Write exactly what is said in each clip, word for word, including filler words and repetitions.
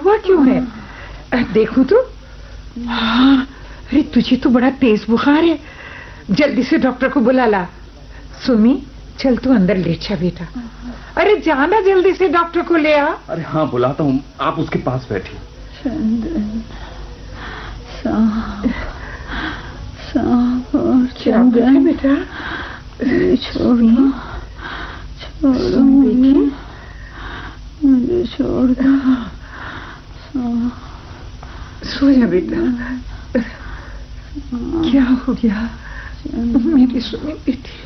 हुआ क्यों है? देखो तो। हाँ, अरे तुझे तो बड़ा तेज बुखार है। जल्दी से डॉक्टर को बुला ला। सुमी, चल तू अंदर लेट जा बेटा। अरे जाना जल्दी से डॉक्टर को ले आ। अरे हाँ बुलाता हूँ, आप उसके पास बैठिए। चंदन, सांप, सांप और चंदन बेटा, छोड़ो, छोड़ो मुझे, मुझे छोड़ दो। सो जा बेटा। क्या हो गया मेरी सुनी बेटी?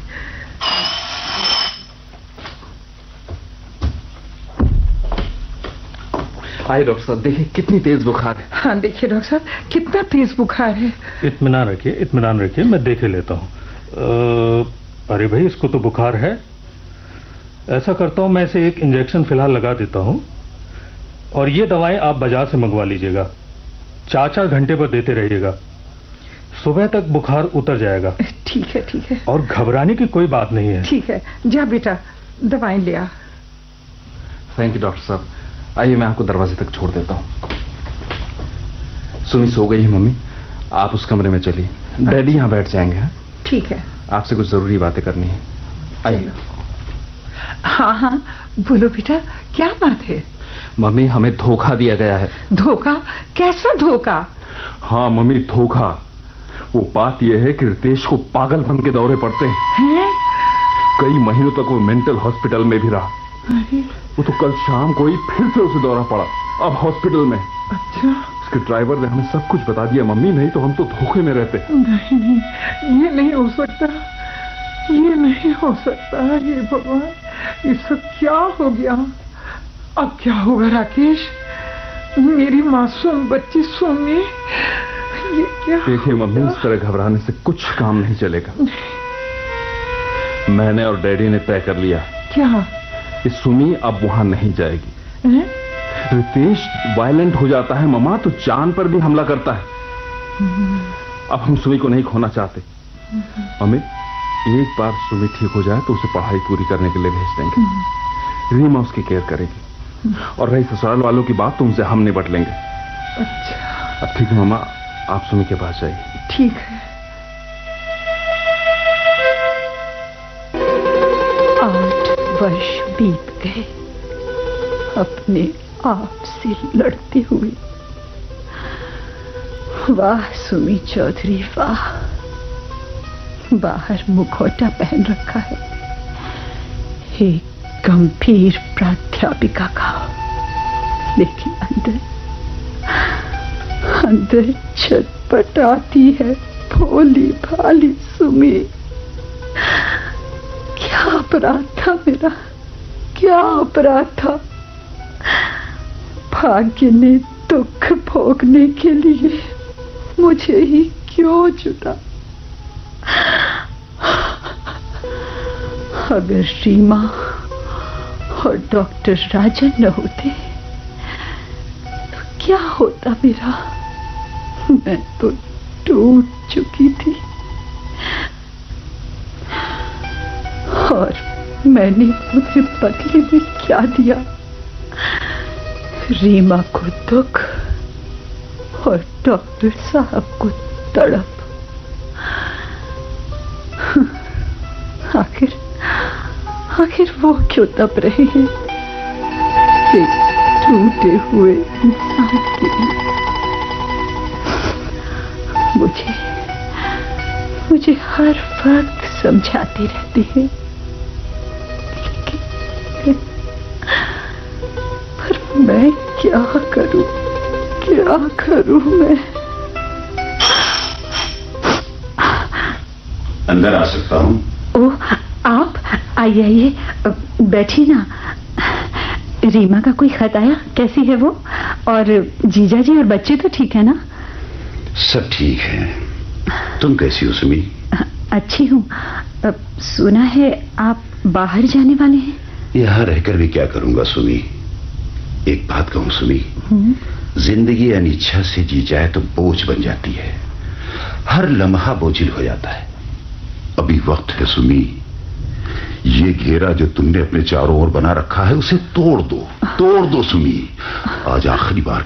आइए डॉक्टर साहब, देखिए कितनी तेज बुखार है। हाँ देखिए डॉक्टर साहब, कितना तेज बुखार है। इत्मीनान रखिए, इत्मीनान रखिए, मैं देख लेता हूँ। अरे भाई, इसको तो बुखार है। ऐसा करता हूँ, मैं इसे एक इंजेक्शन फिलहाल लगा देता हूँ और ये दवाएं आप बाजार से मंगवा लीजिएगा। चार चार घंटे पर देते रहिएगा, सुबह तक बुखार उतर जाएगा। ठीक है ठीक है। और घबराने की कोई बात नहीं है। ठीक है, जा बेटा दवाएं ले आ। थैंक यू डॉक्टर साहब। आइए मैं आपको दरवाजे तक छोड़ देता हूँ। सुमी सो गई है मम्मी, आप उस कमरे में चलिए। डैडी यहाँ बैठ जाएंगे। ठीक है, आपसे कुछ जरूरी बातें करनी है। आइए। हाँ हाँ बोलो बेटा, क्या बात है? मम्मी, हमें धोखा दिया गया है। धोखा? कैसा धोखा? हाँ मम्मी, धोखा। वो बात यह है कि रितेश को पागलपन के दौरे पड़ते हैं। कई महीनों तक वो मेंटल हॉस्पिटल में भी रहा। वो तो कल शाम को ही फिर से उसे दौरा पड़ा, अब हॉस्पिटल में। अच्छा। उसके ड्राइवर ने हमें सब कुछ बता दिया मम्मी, नहीं तो हम तो धोखे में रहते। नहीं नहीं, ये नहीं हो सकता, ये नहीं हो सकता। ये भगवान, ये सब क्या हो गया? अब क्या होगा राकेश? मेरी मासूम बच्ची सुमी, ये क्या? देखिए मम्मी, इस तरह घबराने से कुछ काम नहीं चलेगा। मैंने और डैडी ने तय कर लिया। क्या? कि सुमी अब वहां नहीं जाएगी। है? रितेश वायलेंट हो जाता है मम्मा, तो जान पर भी हमला करता है। अब हम सुमी को नहीं खोना चाहते। मम्मी, एक बार सुमी ठीक हो जाए तो उसे पढ़ाई पूरी करने के लिए भेज देंगे। रीमा उसकी केयर करेगी। और रही ससुराल वालों की बात तो उनसे हम निपट लेंगे। अच्छा। अब ठीक है मम्मा, आप सुमी के पास जाइए। ठीक है। आठ वर्ष बीत गए अपने आप से लड़ते हुए। वाह सुमी चौधरी वाह, बाहर मुखौटा पहन रखा है एक गंभीर प्राध्यापिका का, लेकिन अंदर अंदर छटपटाती है भोली भाली सुमी। क्या अपराध था मेरा, क्या अपराध था? भाग्य ने दुख भोगने के लिए मुझे ही क्यों चुना? अगर रीमा और डॉक्टर राजन न होते तो क्या होता मेरा? मैं तो टूट चुकी थी। और मैंने उन्हें बदले में क्या दिया? रीमा को दुख और डॉक्टर साहब को तड़प। आखिर आखिर वो क्यों तप रहे हैं एक टूटे हुए इंसान के लिए? मुझे मुझे हर वक्त समझाते रहते हैं, पर मैं क्या करूं, क्या करूं मैं? अंदर आ सकता हूं? ओह, आप आइए आइए, बैठिए ना। रीमा का कोई खत आया? कैसी है वो? और जीजा जी और बच्चे तो ठीक है ना? सब ठीक है। तुम कैसी हो सुमी? अच्छी हूँ। सुना है आप बाहर जाने वाले हैं? यहाँ रहकर भी क्या करूंगा सुमी। एक बात कहूं सुमी, जिंदगी अनिच्छा से जी जाए तो बोझ बन जाती है, हर लम्हा बोझिल हो जाता है। अभी वक्त है सुमी, ये घेरा जो तुमने अपने चारों ओर बना रखा है उसे तोड़ दो, तोड़ दो सुमी। आज आखिरी बार